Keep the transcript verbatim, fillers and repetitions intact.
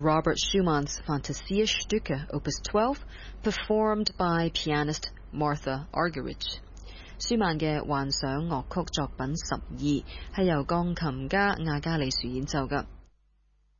Robert Schumann's Fantasiastücke Opus twelve, performed by pianist Martha Argerich。舒曼嘅幻想樂曲作品十二係由鋼琴家亞加里樹演奏㗎。